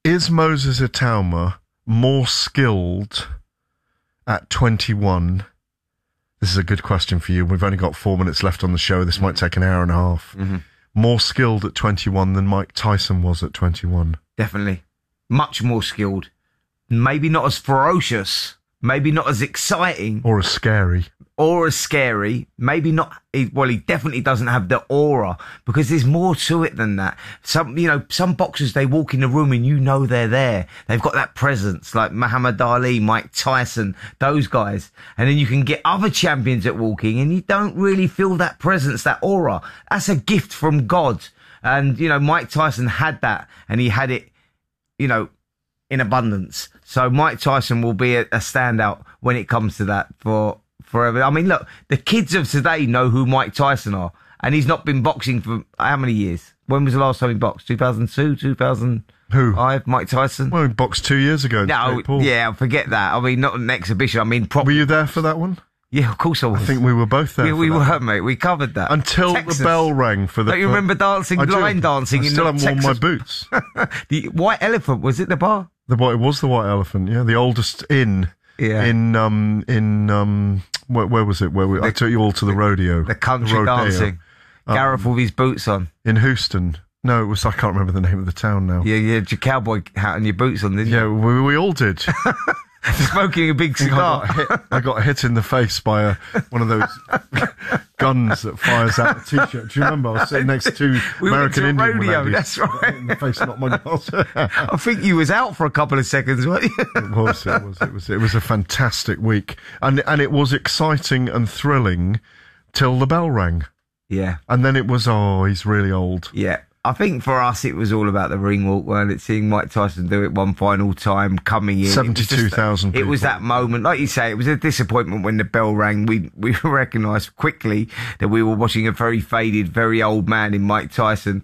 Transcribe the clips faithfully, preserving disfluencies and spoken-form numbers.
Is Moses Itauma more skilled at twenty-one? This is a good question for you. We've only got four minutes left on the show. This mm-hmm. might take an hour and a half. Mm-hmm. More skilled at twenty-one than Mike Tyson was at twenty-one? Definitely. Much more skilled. Maybe not as ferocious. Maybe not as exciting. Or as scary. Or as scary. Maybe not. Well, he definitely doesn't have the aura, because there's more to it than that. Some, you know, some boxers, they walk in the room and you know they're there. They've got that presence, like Muhammad Ali, Mike Tyson, those guys. And then you can get other champions that walk in and you don't really feel that presence, that aura. That's a gift from God. And, you know, Mike Tyson had that, and he had it, you know, in abundance. So Mike Tyson will be a, a standout when it comes to that for forever. I mean, look, the kids of today know who Mike Tyson are, and he's not been boxing for how many years? When was the last time he boxed? two thousand two, two thousand five, Who? Mike Tyson? Well, he boxed two years ago. No, yeah, forget that. I mean, not an exhibition. I mean, proper. Were you there for that one? Yeah, of course I was. I think we were both there. Yeah, for we that were, one. mate. We covered that. Until Texas. the bell rang for the... Don't you remember dancing, I do. line dancing? I in still the haven't Texas... worn my boots. The White Elephant, was it the bar? The It was the White Elephant, yeah. The oldest inn yeah. in... um in um where, where was it? Where we, the, I took you all to the, the rodeo. The country the dancing. Gareth um, with his boots on. In Houston. No, it was... I can't remember the name of the town now. Yeah, you had your cowboy hat and your boots on, didn't you? Yeah, we, we all did. Smoking a big cigar. I got hit, I got hit in the face by a, one of those guns that fires out a t-shirt. Do you remember? I was sitting next to we American went to a Indian rodeo, ladies. That's right. Hit in the face, not my glass. I think you was out for a couple of seconds, weren't you? It was. It was. It was. It was a fantastic week, and and it was exciting and thrilling till the bell rang. Yeah. And then it was, oh, he's really old. Yeah. I think for us, it was all about the ring walk, weren't it? Seeing Mike Tyson do it one final time, coming in. seventy-two thousand people. It was that moment. Like you say, it was a disappointment when the bell rang. We we recognised quickly that we were watching a very faded, very old man in Mike Tyson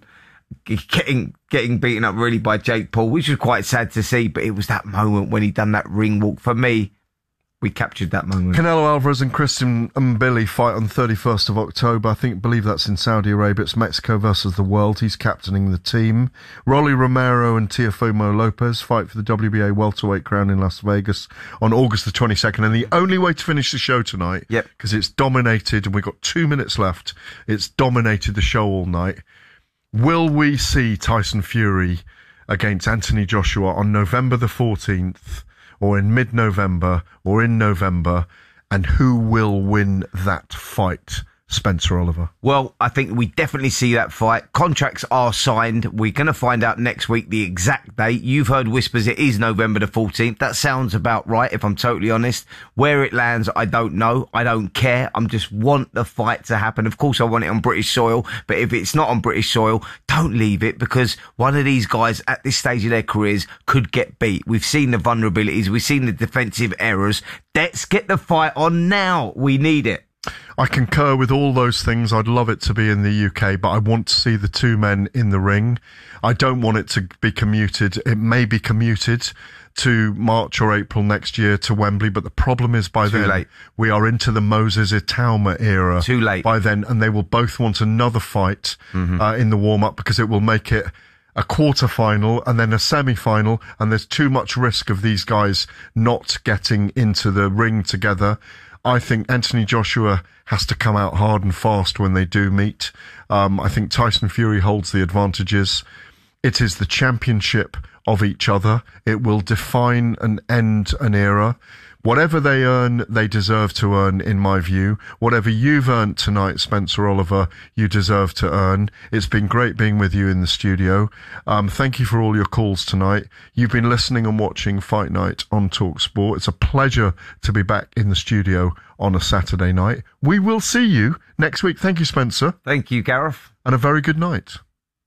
getting getting beaten up really by Jake Paul, which was quite sad to see. But it was that moment when he done that ring walk. For me, we captured that moment. Canelo Alvarez and Christian Mbili fight on thirty-first of October. I think, believe that's in Saudi Arabia. It's Mexico versus the world. He's captaining the team. Rolly Romero and Teofimo Lopez fight for the W B A welterweight crown in Las Vegas on August the twenty-second. And the only way to finish the show tonight, yep, because it's dominated, and we've got two minutes left, it's dominated the show all night. Will we see Tyson Fury against Anthony Joshua on November the fourteenth? Or in mid-November, or in November, and who will win that fight, Spencer Oliver? Well, I think we definitely see that fight. Contracts are signed. We're going to find out next week the exact date. You've heard whispers it is November the fourteenth. That sounds about right, if I'm totally honest. Where it lands, I don't know. I don't care. I just want the fight to happen. Of course, I want it on British soil, but if it's not on British soil, don't leave it, because one of these guys at this stage of their careers could get beat. We've seen the vulnerabilities. We've seen the defensive errors. Let's get the fight on now. We need it. I concur with all those things. I'd love it to be in the U K, but I want to see the two men in the ring. I don't want it to be commuted. It may be commuted to March or April next year to Wembley, but the problem is by Too then late. we are into the Moses Itauma era. Too late. By then, and they will both want another fight mm-hmm. uh, in the warm-up, because it will make it a quarter-final and then a semi-final, and there's too much risk of these guys not getting into the ring together. I think Anthony Joshua has to come out hard and fast when they do meet. Um, I think Tyson Fury holds the advantages. It is the championship of each other. It will define and end an era. Whatever they earn, they deserve to earn, in my view. Whatever you've earned tonight, Spencer Oliver, you deserve to earn. It's been great being with you in the studio. Um, thank you for all your calls tonight. You've been listening and watching Fight Night on TalkSport. It's a pleasure to be back in the studio on a Saturday night. We will see you next week. Thank you, Spencer. Thank you, Gareth. And a very good night.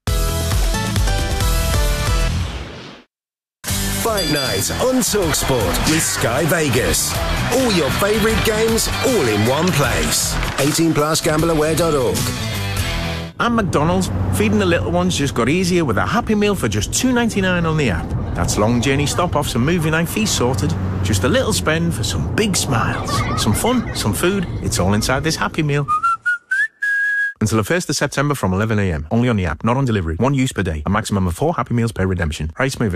Fight Night on TalkSport with Sky Vegas. All your favourite games, all in one place. eighteen plus gamble aware dot org. At McDonald's, feeding the little ones just got easier with a Happy Meal for just two ninety-nine on the app. That's long journey stop-offs and movie night feast sorted. Just a little spend for some big smiles. Some fun, some food, it's all inside this Happy Meal. Until the first of September from eleven a m. Only on the app, not on delivery. One use per day. A maximum of four Happy Meals per redemption. Price moving.